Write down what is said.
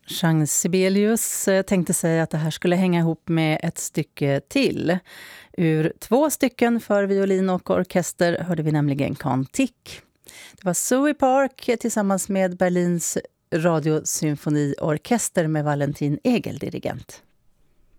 Jean Sibelius tänkte säga att det här skulle hänga ihop med ett stycke till. Ur 2 stycken för violin och orkester hörde vi nämligen Cantique. Det var Zoe Park tillsammans med Berlins radiosymfoniorkester med Valentin Egel dirigent.